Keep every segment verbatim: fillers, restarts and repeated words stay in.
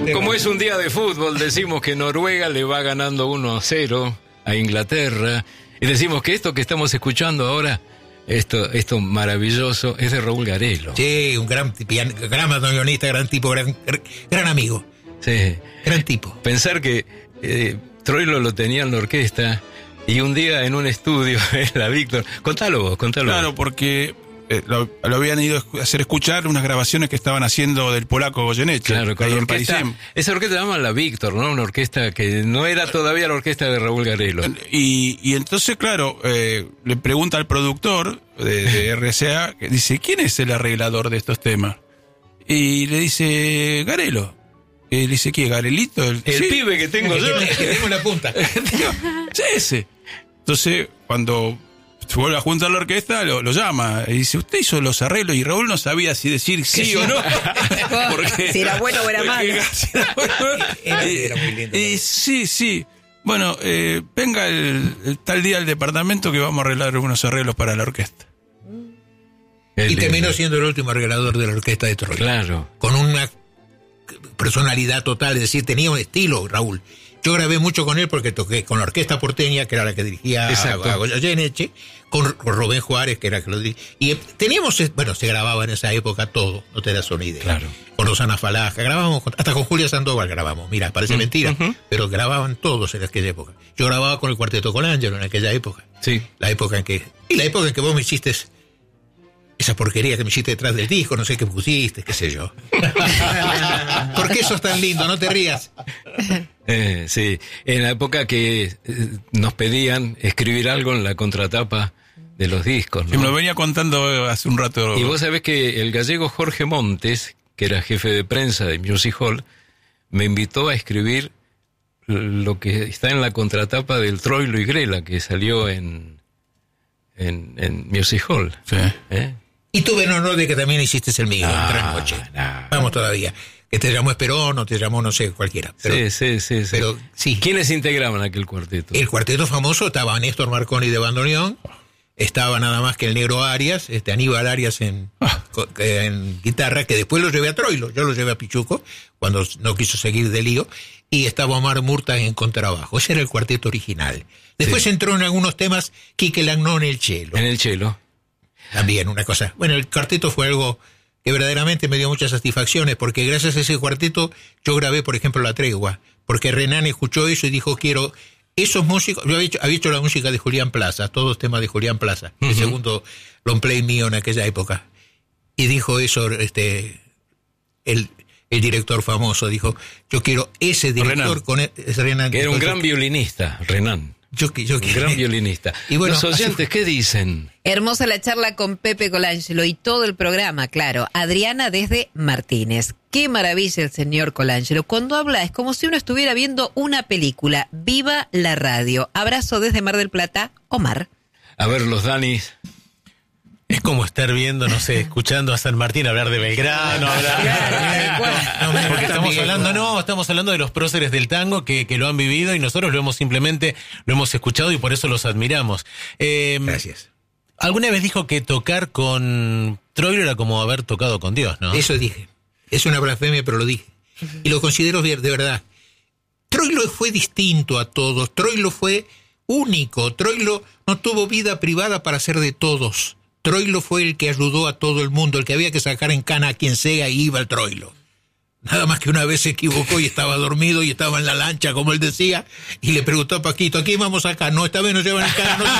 Como es un día de fútbol, decimos que Noruega le va ganando uno a cero a Inglaterra. Y decimos que esto que estamos escuchando ahora, esto, esto maravilloso, es de Raúl Garelo. Sí, un gran, pian, gran bandoneonista, gran tipo, gran, gran amigo. Sí. Gran tipo. Pensar que eh, Troilo lo tenía en la orquesta y un día en un estudio en la Víctor. Contalo vos, contalo Claro, vos. porque eh, lo, lo habían ido a hacer escuchar unas grabaciones que estaban haciendo del polaco Goyeneche. Claro, con ahí la en orquesta, Parisien. esa orquesta se llama la Víctor, ¿no? Una orquesta que no era todavía la orquesta de Raúl Garelo. Y, y entonces, claro, eh, le pregunta al productor de, de R C A, que dice, ¿quién es el arreglador de estos temas? Y le dice, Garelo. Y le dice, ¿qué? ¿Garelito? El, El sí. pibe que tengo yo. Que tengo la punta. Digo, sí, ese. Entonces, cuando se vuelve a juntar la orquesta, lo, lo llama y dice, usted hizo los arreglos, y Raúl no sabía si decir sí, sí o no. Porque, si era bueno o era malo. Si era bueno, Era, era muy lindo. Y sí, sí. Bueno, eh, venga el, el tal día al departamento que vamos a arreglar unos arreglos para la orquesta. Y terminó siendo el último arreglador de la orquesta de Troilo. Claro. Con una personalidad total, es decir, tenía un estilo, Raúl. Yo grabé mucho con él porque toqué con la orquesta porteña, que era la que dirigía Exacto. a, a Goyeneche, con, con Rubén Juárez, que era el que lo dirigía. Y teníamos, bueno, se grababa en esa época todo, no te das una idea. Claro. Con Rosana Falaja, grabábamos, con, hasta con Julia Sandoval grabamos. Mira, parece Mm, mentira, uh-huh. pero grababan todos en aquella época. Yo grababa con el Cuarteto Colangelo en aquella época. Sí. La época en que, y la época en que vos me hiciste esa porquería que me hiciste detrás del disco, no sé qué pusiste, qué sé yo. ¿Por qué sos tan lindo? No te rías. Eh, sí, en la época que eh, nos pedían escribir algo en la contratapa de los discos, Que me lo ¿no? venía contando hace un rato. Y vos sabés que el gallego Jorge Montes, que era jefe de prensa de Music Hall, me invitó a escribir lo que está en la contratapa del Troilo y Grela, que salió en, en, en Music Hall. Sí. ¿Eh? Y tuve el honor de que también hiciste el mío, Ah, en Trasnoche. no. Vamos todavía. Que te llamó Esperón o te llamó, no sé, cualquiera. Pero, sí, sí, sí, sí. pero sí. ¿Quiénes integraban aquel cuarteto? El cuarteto famoso estaba Néstor Marconi de bandoneón, estaba nada más que el Negro Arias, este Aníbal Arias en, co- en guitarra, que después lo llevé a Troilo, yo lo llevé a Pichuco, cuando no quiso seguir de lío, y estaba Omar Murta en contrabajo. Ese era el cuarteto original. Después Sí. entró en algunos temas Quique Lagnó en el cello. En el cello. También una cosa. Bueno, el cuarteto fue algo que verdaderamente me dio muchas satisfacciones, porque gracias a ese cuarteto yo grabé, por ejemplo, La Tregua, porque Renan escuchó eso y dijo, quiero esos músicos. Yo había hecho, había hecho la música de Julián Plaza, todos temas de Julián Plaza, uh-huh. El segundo long play mío en aquella época. Y dijo eso, este, el, el director famoso, dijo, yo quiero ese director Renan. con el, ese Renan, Que era un yo, gran violinista, Renan. Yo, yo, Un gran violinista. Y bueno, los oyentes, ¿qué dicen? Hermosa la charla con Pepe Colangelo y todo el programa, claro. Adriana desde Martínez. Qué maravilla el señor Colangelo. Cuando habla es como si uno estuviera viendo una película. Viva la radio. Abrazo desde Mar del Plata, Omar. A ver, los Danis. Es como estar viendo, no sé, escuchando a San Martín hablar de Belgrano, hablar... No, me- Porque estamos hablando, no, estamos hablando de los próceres del tango que, que lo han vivido y nosotros lo hemos simplemente, lo hemos escuchado y por eso los admiramos. Eh, Gracias. Alguna vez dijo que tocar con Troilo era como haber tocado con Dios, ¿no? Eso dije. Es una blasfemia, pero lo dije. Y lo considero de de verdad. Troilo fue distinto a todos. Troilo fue único. Troilo no tuvo vida privada para ser de todos. Troilo fue el que ayudó a todo el mundo, el que había que sacar en cana a quien sea y iba al Troilo. Nada más que una vez se equivocó y estaba dormido y estaba en la lancha, como él decía, y le preguntó a Paquito, ¿a quién vamos acá? No, esta vez nos llevan en cana. No,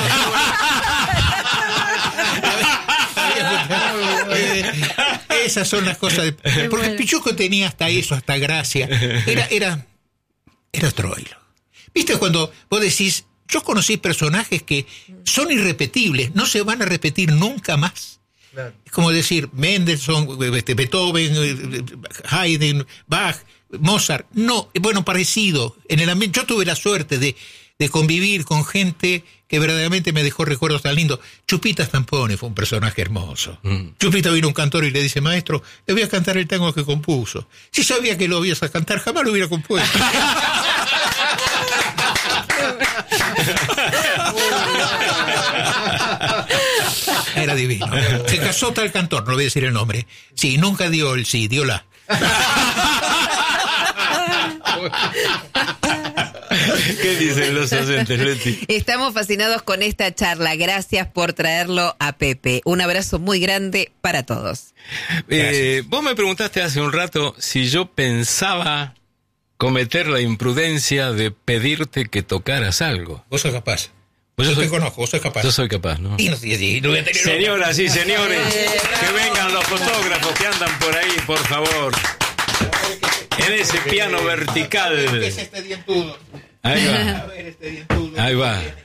no, esas son las cosas. De, porque Pichuco tenía hasta eso, hasta gracia. Era, era, era Troilo. ¿Viste cuando vos decís, yo conocí personajes que son irrepetibles, no se van a repetir nunca más? Claro. Es como decir, Mendelssohn, este, Beethoven, Haydn, Bach, Mozart. No, bueno, parecido. En el ambiente, yo tuve la suerte de, de convivir con gente que verdaderamente me dejó recuerdos tan lindos. Chupita Stampone fue un personaje hermoso. Mm. Chupita vino un cantor y le dice, maestro, le voy a cantar el tango que compuso. Si sabía que lo ibas a cantar, jamás lo hubiera compuesto. Era divino. Se casó tal cantor, no voy a decir el nombre. Sí, nunca dio el sí, dio la. ¿Qué dicen los oyentes, Leti? Estamos fascinados con esta charla. Gracias por traerlo a Pepe. Un abrazo muy grande para todos. Eh, vos me preguntaste hace un rato si yo pensaba cometer la imprudencia de pedirte que tocaras algo. Vos sos capaz. Pues yo yo te soy, conozco, vos sos capaz. Yo soy capaz, ¿no? Y no, y, y, no voy a tener Señoras y señores, Eh, que vengan los fotógrafos que andan por ahí, por favor. En ese piano vertical. ¿Qué es este dientudo? Ahí va. A ver este dientudo. Ahí va.